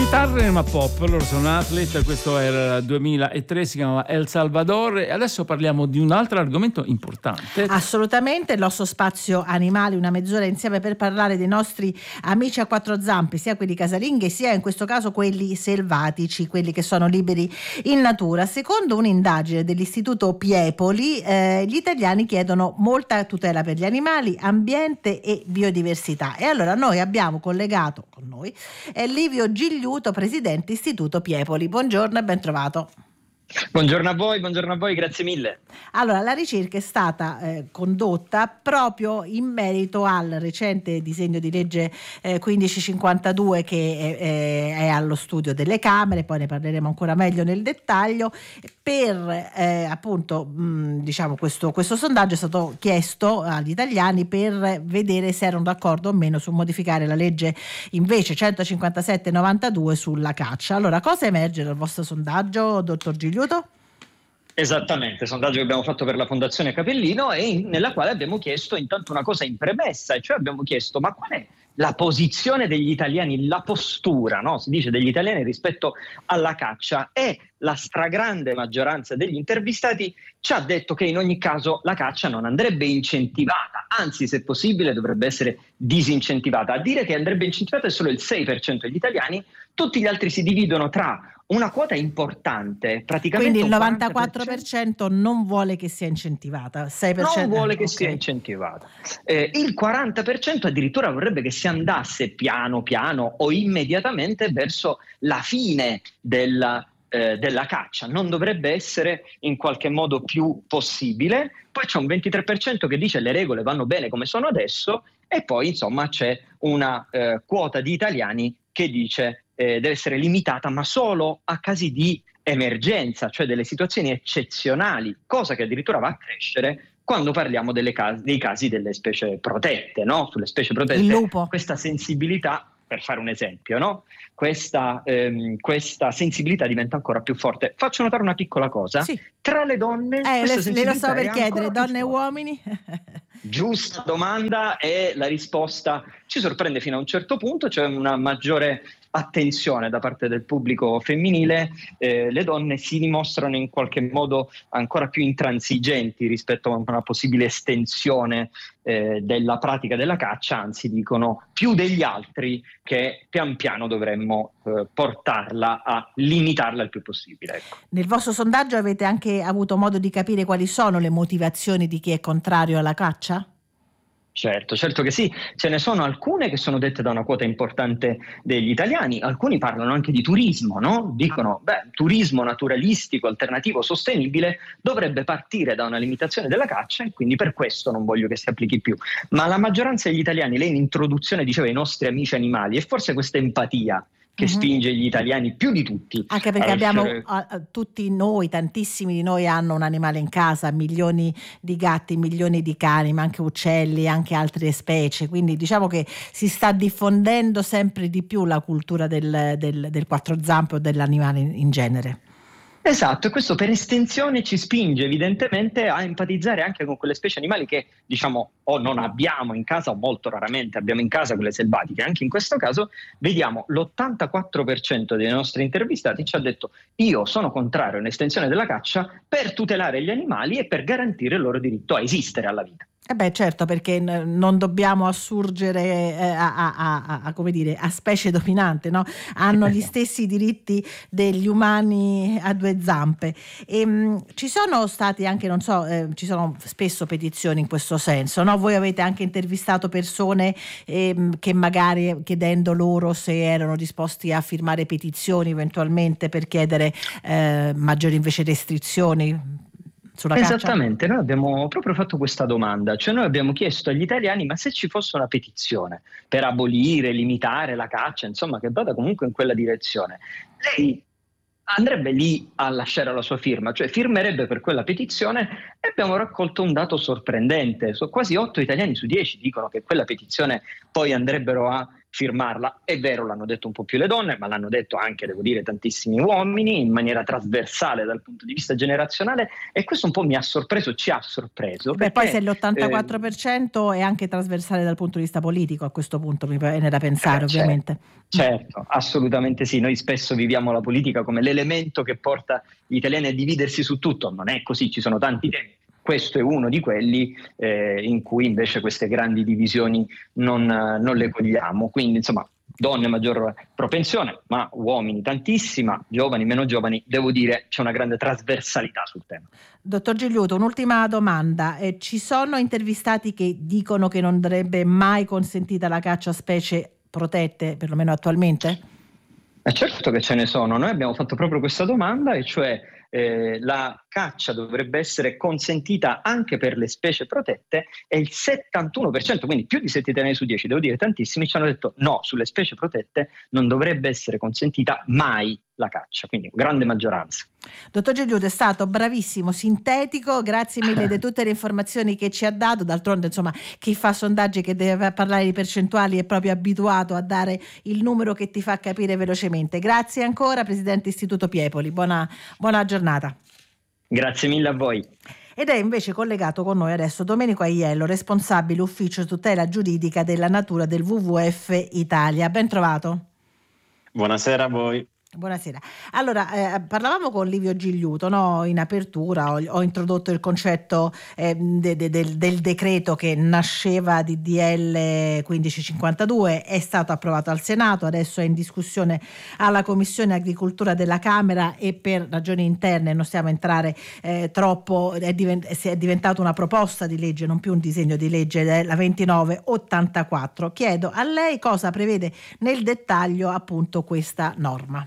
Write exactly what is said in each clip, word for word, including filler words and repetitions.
Chitarre ma pop, loro sono Athlete, questo era il duemilatré, si chiamava El Salvador, e adesso parliamo di un altro argomento importante. Assolutamente, il nostro spazio animali, una mezz'ora insieme per parlare dei nostri amici a quattro zampe, sia quelli casalinghi sia in questo caso quelli selvatici, quelli che sono liberi in natura. Secondo un'indagine dell'Istituto Piepoli, eh, gli italiani chiedono molta tutela per gli animali, ambiente e biodiversità. E allora noi abbiamo collegato con noi eh, Livio Gigliuto, presidente Istituto Piepoli. Buongiorno e ben trovato. Buongiorno a voi, buongiorno a voi, grazie mille. Allora, la ricerca è stata eh, condotta proprio in merito al recente disegno di legge eh, quindici cinquantadue che è, è allo studio delle Camere, poi ne parleremo ancora meglio nel dettaglio. Per eh, appunto mh, diciamo questo, questo sondaggio è stato chiesto agli italiani per vedere se erano d'accordo o meno su modificare la legge invece centocinquantasette novantadue sulla caccia. Allora, cosa emerge dal vostro sondaggio, dottor Gigliuto? Esattamente, sondaggio che abbiamo fatto per la Fondazione Capellino e in, nella quale abbiamo chiesto intanto una cosa in premessa, e cioè abbiamo chiesto ma qual è la posizione degli italiani, la postura, no? Si dice degli italiani rispetto alla caccia, e la stragrande maggioranza degli intervistati ci ha detto che in ogni caso la caccia non andrebbe incentivata, anzi se possibile dovrebbe essere disincentivata. A dire che andrebbe incentivata è solo il sei per cento degli italiani, tutti gli altri si dividono tra una quota importante, praticamente quindi il novantaquattro per cento non vuole che sia incentivata, sei per cento non vuole che okay. sia incentivata. Eh, il quaranta per cento addirittura vorrebbe che si andasse piano piano o immediatamente verso la fine della, eh, della caccia. Non dovrebbe essere in qualche modo più possibile. Poi c'è un ventitré per cento che dice le regole vanno bene come sono adesso, e poi insomma c'è una eh, quota di italiani che dice Eh, deve essere limitata ma solo a casi di emergenza, cioè delle situazioni eccezionali, cosa che addirittura va a crescere quando parliamo delle casi, dei casi delle specie protette, no? Sulle specie protette, il lupo. Questa sensibilità, per fare un esempio, no? Questa, ehm, questa sensibilità diventa ancora più forte. Faccio notare una piccola cosa, sì. Tra le donne eh, le, le lo so per chiedere, donne e uomini? Giusta domanda, e la risposta ci sorprende fino a un certo punto. C'è una maggiore attenzione da parte del pubblico femminile, eh, le donne si dimostrano in qualche modo ancora più intransigenti rispetto a una possibile estensione eh, della pratica della caccia, anzi dicono più degli altri che pian piano dovremmo eh, portarla a limitarla il più possibile. Ecco. Nel vostro sondaggio avete anche avuto modo di capire quali sono le motivazioni di chi è contrario alla caccia? Certo, certo che sì, ce ne sono alcune che sono dette da una quota importante degli italiani, alcuni parlano anche di turismo, no? Dicono, beh, turismo naturalistico, alternativo, sostenibile dovrebbe partire da una limitazione della caccia e quindi per questo non voglio che si applichi più. Ma la maggioranza degli italiani, lei in introduzione diceva i nostri amici animali, e forse questa empatia che uh-huh. spinge gli italiani più di tutti. Anche perché abbiamo essere... uh, tutti noi, tantissimi di noi hanno un animale in casa, milioni di gatti, milioni di cani, ma anche uccelli, anche altre specie, quindi diciamo che si sta diffondendo sempre di più la cultura del, del, del quattro zampe o dell'animale in, in genere. Esatto, e questo per estensione ci spinge evidentemente a empatizzare anche con quelle specie animali che diciamo o non abbiamo in casa o molto raramente abbiamo in casa, quelle selvatiche. Anche in questo caso vediamo l'ottantaquattro per cento dei nostri intervistati ci ha detto io sono contrario a un'estensione della caccia per tutelare gli animali e per garantire il loro diritto a esistere alla vita. Eh beh, certo, perché n- non dobbiamo assurgere eh, a, a, a, a, come dire, a specie dominante, no? Hanno gli stessi diritti degli umani a due zampe. E, mh, ci sono stati anche, non so, eh, ci sono spesso petizioni in questo senso, no? Voi avete anche intervistato persone eh, che magari chiedendo loro se erano disposti a firmare petizioni eventualmente per chiedere eh, maggiori invece restrizioni. Esattamente, noi abbiamo proprio fatto questa domanda, cioè noi abbiamo chiesto agli italiani ma se ci fosse una petizione per abolire, limitare la caccia, insomma che vada comunque in quella direzione, lei andrebbe lì a lasciare la sua firma, cioè firmerebbe per quella petizione, e abbiamo raccolto un dato sorprendente, so, quasi otto italiani su dieci dicono che quella petizione poi andrebbero a firmarla. È vero, l'hanno detto un po' più le donne, ma l'hanno detto anche, devo dire, tantissimi uomini in maniera trasversale dal punto di vista generazionale, e questo un po' mi ha sorpreso, ci ha sorpreso. Beh, perché, poi se l'ottantaquattro per cento eh, è anche trasversale dal punto di vista politico, a questo punto mi viene da pensare, eh, ovviamente. Certo, assolutamente sì. Noi spesso viviamo la politica come l'elemento che porta gli italiani a dividersi su tutto. Non è così, ci sono tanti temi. Questo è uno di quelli eh, in cui invece queste grandi divisioni non, non le cogliamo. Quindi, insomma, donne maggior propensione, ma uomini tantissima, giovani meno giovani. Devo dire, c'è una grande trasversalità sul tema. Dottor Gigliuto, un'ultima domanda. Eh, ci sono intervistati che dicono che non andrebbe mai consentita la caccia a specie protette, perlomeno attualmente? Eh certo che ce ne sono. Noi abbiamo fatto proprio questa domanda, e cioè eh, la caccia dovrebbe essere consentita anche per le specie protette, e il settantuno per cento, quindi più di sette italiani su dieci, devo dire tantissimi, ci hanno detto no, sulle specie protette non dovrebbe essere consentita mai la caccia, quindi grande maggioranza. Dottor Gigliuto, è stato bravissimo, sintetico, grazie mille di tutte le informazioni che ci ha dato. D'altronde, insomma, chi fa sondaggi, che deve parlare di percentuali, è proprio abituato a dare il numero che ti fa capire velocemente. Grazie ancora, Presidente Istituto Piepoli, buona, buona giornata. Grazie mille a voi. Ed è invece collegato con noi adesso Domenico Aiello, responsabile ufficio tutela giuridica della natura del W W F Italia. Ben trovato. Buonasera a voi. Buonasera. Allora, eh, parlavamo con Livio Gigliuto, no? In apertura ho, ho introdotto il concetto eh, de, de, del, del decreto che nasceva di D L quindici cinquantadue, è stato approvato al Senato, adesso è in discussione alla Commissione Agricoltura della Camera, e per ragioni interne non stiamo a entrare eh, troppo, è, divent- è diventato una proposta di legge, non più un disegno di legge, la ventinove ottantaquattro. Chiedo a lei cosa prevede nel dettaglio appunto questa norma.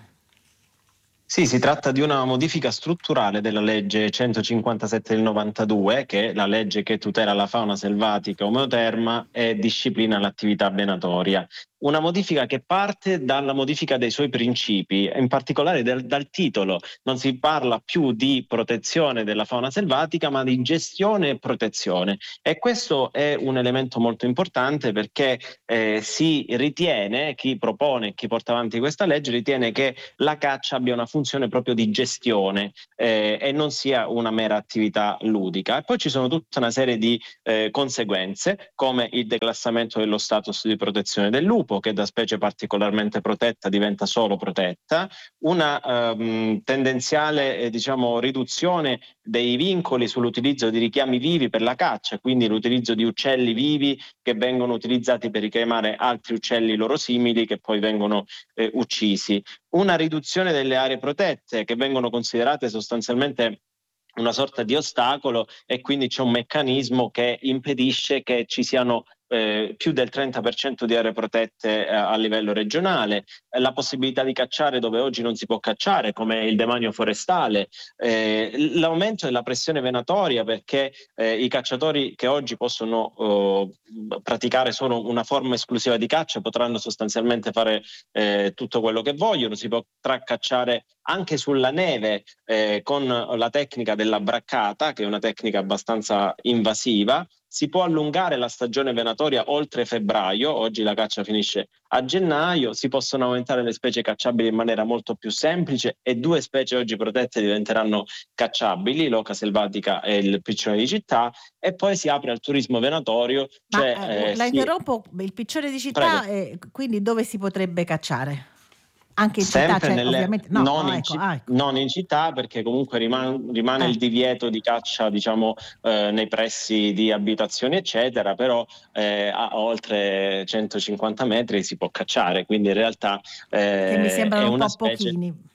Sì, si tratta di una modifica strutturale della legge centocinquantasette del novantadue, che è la legge che tutela la fauna selvatica omeoterma e disciplina l'attività venatoria. Una modifica che parte dalla modifica dei suoi principi, in particolare del, dal titolo. Non si parla più di protezione della fauna selvatica, ma di gestione e protezione. E questo è un elemento molto importante, perché eh, si ritiene, chi propone, chi porta avanti questa legge, ritiene che la caccia abbia una funzione proprio di gestione eh, e non sia una mera attività ludica. E poi ci sono tutta una serie di eh, conseguenze, come il declassamento dello status di protezione del lupo, che da specie particolarmente protetta diventa solo protetta, una ehm, tendenziale eh, diciamo riduzione dei vincoli sull'utilizzo di richiami vivi per la caccia, quindi l'utilizzo di uccelli vivi che vengono utilizzati per richiamare altri uccelli loro simili che poi vengono eh, uccisi, una riduzione delle aree protette che vengono considerate sostanzialmente una sorta di ostacolo, e quindi c'è un meccanismo che impedisce che ci siano Eh, più del trenta per cento di aree protette eh, a livello regionale, eh, la possibilità di cacciare dove oggi non si può cacciare, come il demanio forestale, eh, l'aumento della pressione venatoria, perché eh, i cacciatori che oggi possono eh, praticare solo una forma esclusiva di caccia potranno sostanzialmente fare eh, tutto quello che vogliono. Si potrà cacciare anche sulla neve eh, con la tecnica della braccata, che è una tecnica abbastanza invasiva. Si può allungare la stagione venatoria oltre febbraio, oggi la caccia finisce a gennaio, si possono aumentare le specie cacciabili in maniera molto più semplice, e due specie oggi protette diventeranno cacciabili, l'oca selvatica e il piccione di città, e poi si apre al turismo venatorio. Ma cioè, eh, eh, la si... interrompo, il piccione di città, eh, quindi dove si potrebbe cacciare? Anche in Sempre città, cioè, nelle, ovviamente no, non, oh, in ecco, ci, ah, ecco. non in città, perché comunque rimane, rimane Eh. il divieto di caccia, diciamo, eh, nei pressi di abitazioni eccetera, però eh, a oltre centocinquanta metri si può cacciare, quindi in realtà eh, che mi sembrano è un una po' specie... pochini.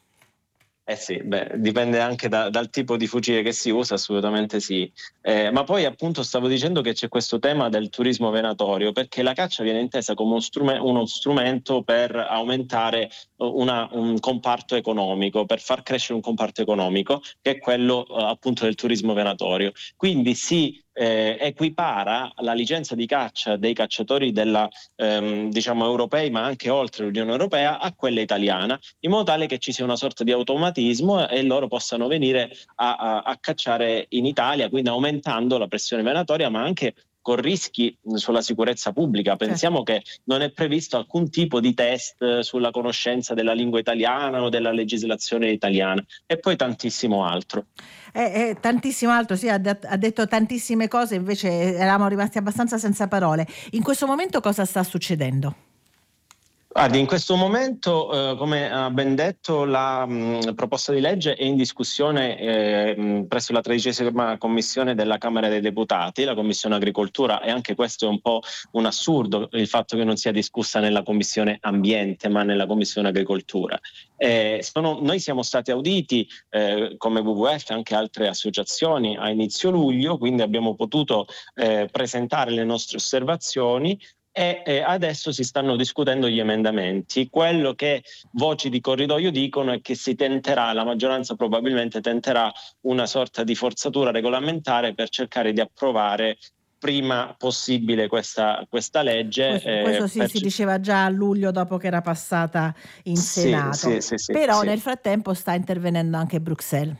Eh sì, beh, dipende anche da, dal tipo di fucile che si usa, assolutamente sì. Eh, ma poi appunto stavo dicendo che c'è questo tema del turismo venatorio, perché la caccia viene intesa come uno, strume- uno strumento per aumentare una, un comparto economico, per far crescere un comparto economico, che è quello eh, appunto del turismo venatorio. Quindi si eh, equipara la licenza di caccia dei cacciatori della, ehm, diciamo europei, ma anche oltre l'Unione Europea, a quella italiana, in modo tale che ci sia una sorta di automatismo e loro possano venire a, a, a cacciare in Italia, quindi aumentando la pressione venatoria, ma anche con rischi sulla sicurezza pubblica. Pensiamo certo. che non è previsto alcun tipo di test sulla conoscenza della lingua italiana o della legislazione italiana, e poi tantissimo altro. Eh, eh, tantissimo altro, sì, ha, ha detto tantissime cose, invece eravamo rimasti abbastanza senza parole. In questo momento cosa sta succedendo? Guardi, in questo momento, eh, come ha ben detto, la mh, proposta di legge è in discussione eh, mh, presso la tredicesima commissione della Camera dei Deputati, la Commissione Agricoltura, e anche questo è un po' un assurdo, il fatto che non sia discussa nella Commissione Ambiente ma nella Commissione Agricoltura. Eh, sono, noi siamo stati auditi eh, come W W F e anche altre associazioni a inizio luglio, quindi abbiamo potuto eh, presentare le nostre osservazioni. E eh, adesso si stanno discutendo gli emendamenti. Quello che voci di corridoio dicono è che si tenterà, la maggioranza probabilmente tenterà una sorta di forzatura regolamentare per cercare di approvare prima possibile questa, questa legge. Questo, eh, questo sì, si diceva già a luglio, dopo che era passata in sì, Senato. Sì, sì, sì, Però sì. nel frattempo sta intervenendo anche Bruxelles.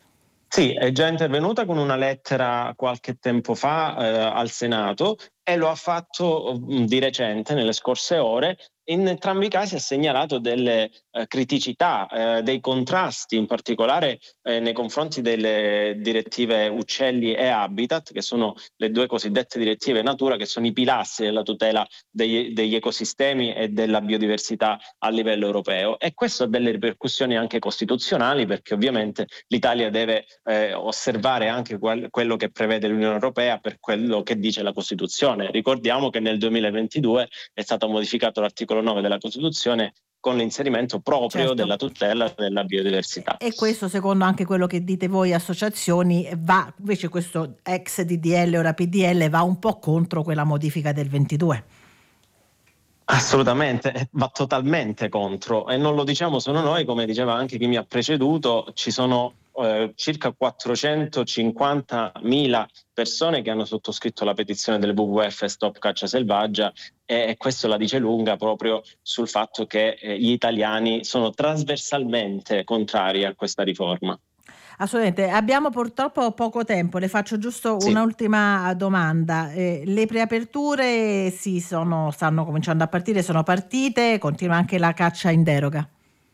Sì, è già intervenuta con una lettera qualche tempo fa eh, al Senato, e lo ha fatto mh, di recente, nelle scorse ore. In entrambi i casi ha segnalato delle eh, criticità, eh, dei contrasti, in particolare eh, nei confronti delle direttive Uccelli e Habitat, che sono le due cosiddette direttive natura, che sono i pilastri della tutela degli, degli ecosistemi e della biodiversità a livello europeo. E questo ha delle ripercussioni anche costituzionali, perché ovviamente l'Italia deve eh, osservare anche quel, quello che prevede l'Unione Europea per quello che dice la Costituzione. Ricordiamo che nel duemilaventidue è stato modificato l'articolo nove della Costituzione con l'inserimento proprio certo. della tutela della biodiversità. E questo, secondo anche quello che dite voi associazioni, va invece, questo ex D D L, ora P D L, va un po' contro quella modifica del ventidue. Assolutamente, va totalmente contro, e non lo diciamo solo noi, come diceva anche chi mi ha preceduto. Ci sono eh, circa quattrocentocinquantamila persone che hanno sottoscritto la petizione del W W F Stop Caccia Selvaggia, e, e questo la dice lunga proprio sul fatto che eh, gli italiani sono trasversalmente contrari a questa riforma. Assolutamente, abbiamo purtroppo poco tempo, le faccio giusto sì. un'ultima domanda. Eh, le preaperture sì, sono, stanno cominciando a partire, sono partite, continua anche la caccia in deroga?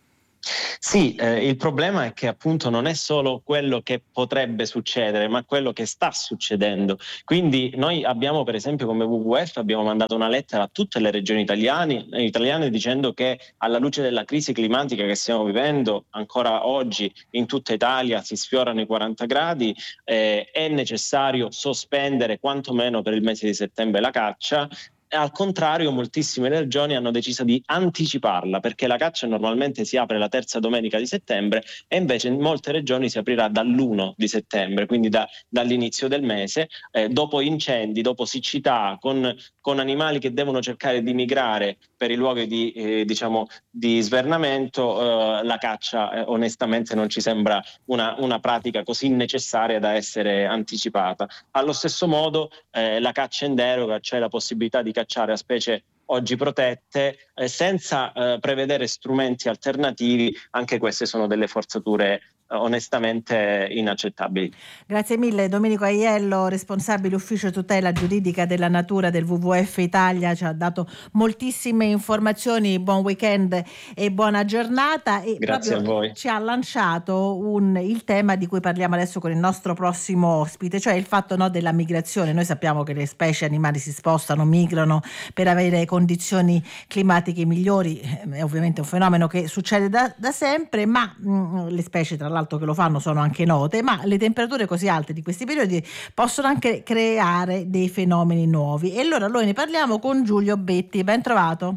Sì, eh, il problema è che appunto non è solo quello che potrebbe succedere, ma quello che sta succedendo. Quindi noi abbiamo, per esempio, come W W F abbiamo mandato una lettera a tutte le regioni italiane, italiane dicendo che, alla luce della crisi climatica che stiamo vivendo, ancora oggi in tutta Italia si sfiorano i quaranta gradi, eh, è necessario sospendere quantomeno per il mese di settembre la caccia. Al contrario, moltissime regioni hanno deciso di anticiparla, perché la caccia normalmente si apre la terza domenica di settembre, e invece in molte regioni si aprirà dall'primo di settembre, quindi da, dall'inizio del mese, eh, dopo incendi, dopo siccità, con, con animali che devono cercare di migrare per i luoghi di, eh, diciamo, di svernamento. Eh, la caccia eh, onestamente non ci sembra una, una pratica così necessaria da essere anticipata. Allo stesso modo eh, la caccia in deroga, cioè la possibilità di cacciare a specie oggi protette eh, senza eh, prevedere strumenti alternativi, anche queste sono delle forzature eh, onestamente inaccettabili. Grazie mille Domenico Aiello, responsabile ufficio tutela giuridica della natura del W W F Italia, ci ha dato moltissime informazioni. Buon weekend e buona giornata. E grazie a voi. Ci ha lanciato un, il tema di cui parliamo adesso con il nostro prossimo ospite, cioè il fatto no, della migrazione. Noi sappiamo che le specie animali si spostano, migrano per avere condizioni climatiche migliori, è ovviamente un fenomeno che succede da, da sempre, ma mh, le specie tra l'altro che lo fanno sono anche note, ma le temperature così alte di questi periodi possono anche creare dei fenomeni nuovi. E allora noi ne parliamo con Giulio Betti. Ben trovato.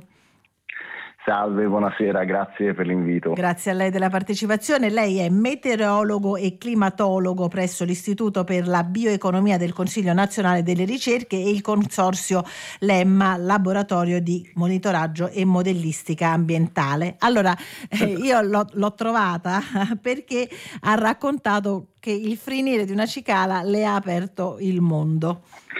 Salve, buonasera, grazie per l'invito. Grazie a lei della partecipazione. Lei è meteorologo e climatologo presso l'Istituto per la Bioeconomia del Consiglio Nazionale delle Ricerche e il consorzio LEMMA, Laboratorio di Monitoraggio e Modellistica Ambientale. Allora, eh, io l'ho, l'ho trovata perché ha raccontato che il finire di una cicala le ha aperto il mondo.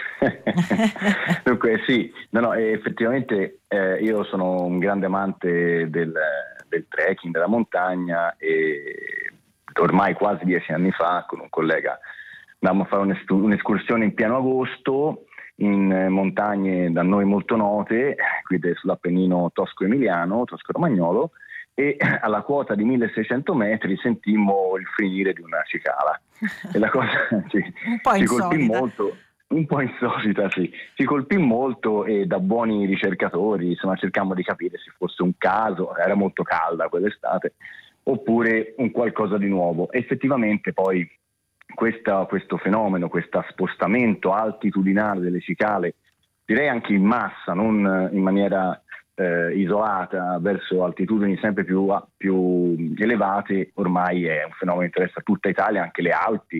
Dunque sì, no, no, effettivamente eh, io sono un grande amante del, del trekking, della montagna, e ormai quasi dieci anni fa con un collega andammo a fare un'escursione in pieno agosto in montagne da noi molto note, qui sull'Appennino tosco-emiliano, tosco-romagnolo, e alla quota di milleseicento metri sentimmo il finire di una cicala. E la cosa ci, un po' ci insolita. colpì molto, un po' insolita, sì. Ci colpì molto e da buoni ricercatori insomma cercammo di capire se fosse un caso, era molto calda quell'estate, oppure un qualcosa di nuovo. Effettivamente poi questa, questo fenomeno, questo spostamento altitudinale delle cicale, direi anche in massa, non in maniera Eh, isolata verso altitudini sempre più, più elevate, ormai è un fenomeno che interessa tutta Italia, anche le Alpi,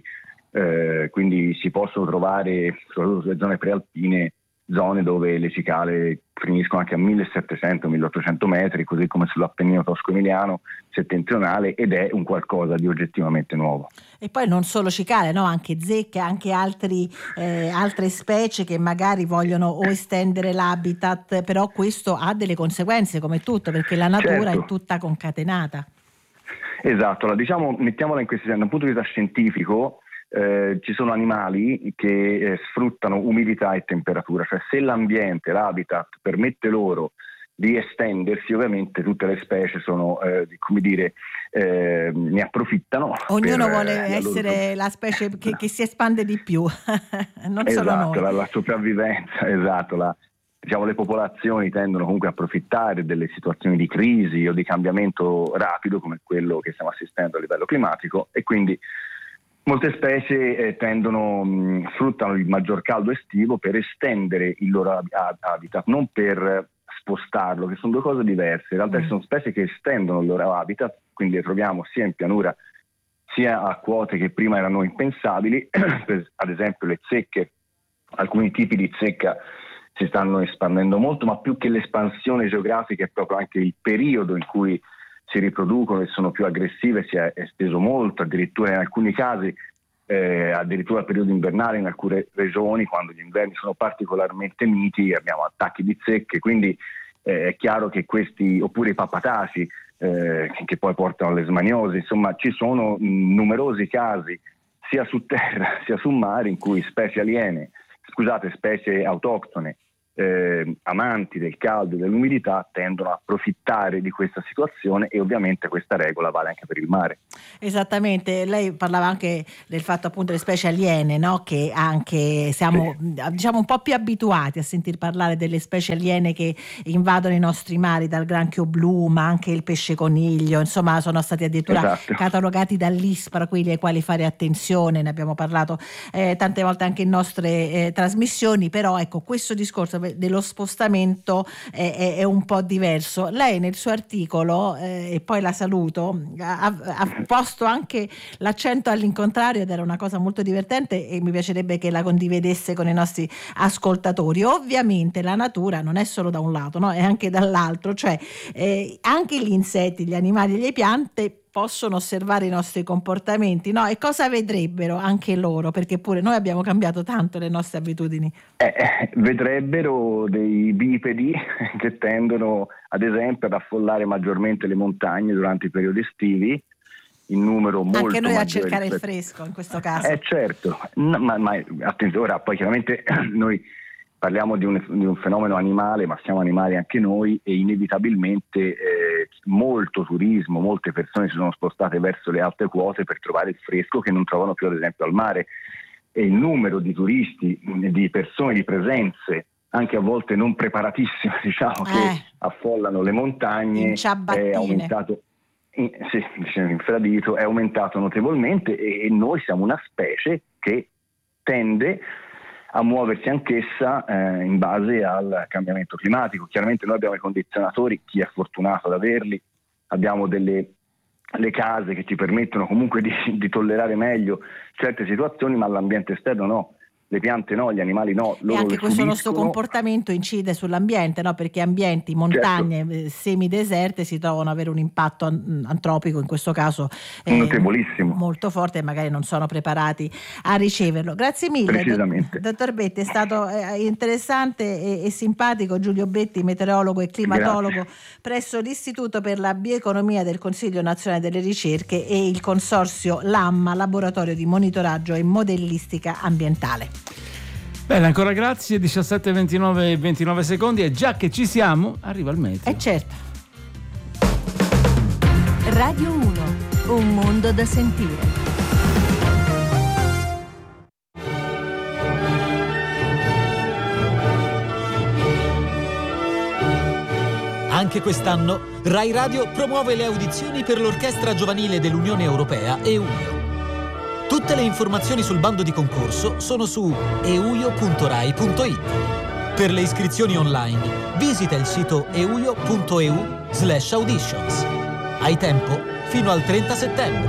eh, quindi si possono trovare, soprattutto sulle zone prealpine, zone dove le cicale finiscono anche a millesettecento milleottocento metri, così come sull'Appennino tosco-emiliano settentrionale, ed è un qualcosa di oggettivamente nuovo. E poi non solo cicale, no? Anche zecche, anche altri, eh, altre specie che magari vogliono o estendere l'habitat, però questo ha delle conseguenze come tutto, perché la natura certo. è tutta concatenata. Esatto, la, diciamo, mettiamola in questi termini, da un punto di vista scientifico. Eh, ci sono animali che eh, sfruttano umidità e temperatura, cioè se l'ambiente, l'habitat permette loro di estendersi, ovviamente tutte le specie sono, eh, come dire, eh, ne approfittano. Ognuno per, vuole eh, essere la, la specie che, che si espande di più, non esatto, solo noi. La, la sopravvivenza, esatto, la, diciamo, le popolazioni tendono comunque a approfittare delle situazioni di crisi o di cambiamento rapido come quello che stiamo assistendo a livello climatico, e quindi molte specie eh, tendono, mh, sfruttano il maggior caldo estivo per estendere il loro habitat, non per spostarlo, che sono due cose diverse. In realtà mm. ci sono specie che estendono il loro habitat, quindi le troviamo sia in pianura sia a quote che prima erano impensabili, per, ad esempio le zecche, alcuni tipi di zecca si stanno espandendo molto, ma più che l'espansione geografica è proprio anche il periodo in cui si riproducono e sono più aggressive, si è esteso molto, addirittura in alcuni casi eh, addirittura al periodo invernale in alcune regioni, quando gli inverni sono particolarmente miti, abbiamo attacchi di zecche, quindi eh, è chiaro che questi, oppure i pappataci eh, che poi portano alle smaniosi, insomma ci sono mh, numerosi casi sia su terra sia su mare in cui specie aliene, scusate, specie autoctone, Eh, amanti del caldo e dell'umidità tendono a approfittare di questa situazione, e ovviamente questa regola vale anche per il mare. Esattamente, lei parlava anche del fatto appunto delle specie aliene, no? Che anche siamo sì. diciamo un po' più abituati a sentir parlare delle specie aliene che invadono i nostri mari, dal granchio blu ma anche il pesce coniglio, insomma sono stati addirittura esatto. catalogati dall'ISPRA, quelli ai quali fare attenzione, ne abbiamo parlato eh, tante volte anche in nostre eh, trasmissioni, però ecco questo discorso dello spostamento è, è un po' diverso. Lei nel suo articolo, eh, e poi la saluto, ha, ha posto anche l'accento all'incontrario, ed era una cosa molto divertente e mi piacerebbe che la condividesse con i nostri ascoltatori. Ovviamente la natura non è solo da un lato, no? È anche dall'altro, cioè eh, anche gli insetti, gli animali e le piante possono osservare i nostri comportamenti, no? E cosa vedrebbero anche loro? Perché pure noi abbiamo cambiato tanto le nostre abitudini. Eh, eh, vedrebbero dei bipedi che tendono, ad esempio, ad affollare maggiormente le montagne durante i periodi estivi, in numero molto anche noi a cercare rispetto... il fresco in questo caso. Eh certo, no, ma, ma attenzione, ora poi chiaramente noi parliamo di un, di un fenomeno animale, ma siamo animali anche noi, e inevitabilmente eh, molto turismo, molte persone si sono spostate verso le alte quote per trovare il fresco che non trovano più ad esempio al mare, e il numero di turisti, di persone, di presenze anche a volte non preparatissime, diciamo, eh. che affollano le montagne è aumentato, in, sì, diciamo infradito, è aumentato notevolmente, e, e noi siamo una specie che tende a muoversi anch'essa eh, in base al cambiamento climatico. Chiaramente noi abbiamo i condizionatori, chi è fortunato ad averli, abbiamo delle le case che ci permettono comunque di, di tollerare meglio certe situazioni, ma l'ambiente esterno no. Le piante no, gli animali no. Loro e anche questo subiscono. nostro comportamento incide sull'ambiente, no? Perché ambienti, montagne, certo. semideserte si trovano ad avere un impatto antropico, in questo caso eh, notevolissimo, molto forte, e magari non sono preparati a riceverlo. Grazie mille, precisamente. dottor Betti, è stato eh, interessante e, e simpatico. Giulio Betti, meteorologo e climatologo Grazie. presso l'Istituto per la Bioeconomia del Consiglio Nazionale delle Ricerche e il consorzio LAMMA, Laboratorio di Monitoraggio e Modellistica Ambientale. Bene, ancora grazie, diciassette e ventinove e ventinove secondi e già che ci siamo arriva il meteo. Eh certo. Radio uno, un mondo da sentire. Anche quest'anno Rai Radio promuove le audizioni per l'Orchestra Giovanile dell'Unione Europea EUIO. Tutte le informazioni sul bando di concorso sono su euio punto rai punto it. Per le iscrizioni online visita il sito euio punto e u slash auditions. Hai tempo fino al trenta settembre.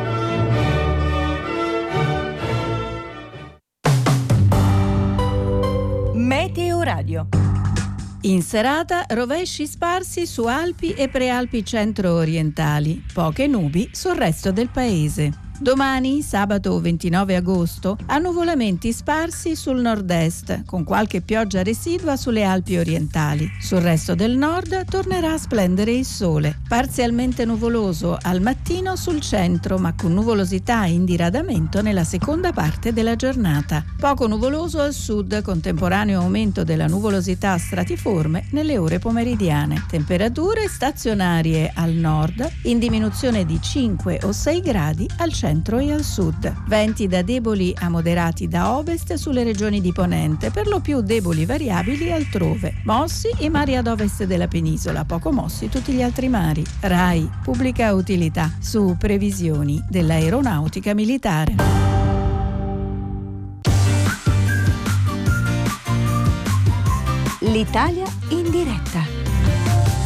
Meteo Radio. In serata rovesci sparsi su Alpi e Prealpi centro-orientali, poche nubi sul resto del paese. Domani, sabato ventinove agosto, annuvolamenti sparsi sul nord-est, con qualche pioggia residua sulle Alpi orientali. Sul resto del nord tornerà a splendere il sole. Parzialmente nuvoloso al mattino sul centro, ma con nuvolosità in diradamento nella seconda parte della giornata. Poco nuvoloso al sud, contemporaneo aumento della nuvolosità stratiforme nelle ore pomeridiane. Temperature stazionarie al nord, in diminuzione di cinque o sei gradi al centro e al sud. Venti da deboli a moderati da ovest sulle regioni di Ponente, per lo più deboli variabili altrove. Mossi i mari ad ovest della penisola, poco mossi tutti gli altri mari. RAI, pubblica utilità, su previsioni dell'aeronautica militare. L'Italia in diretta.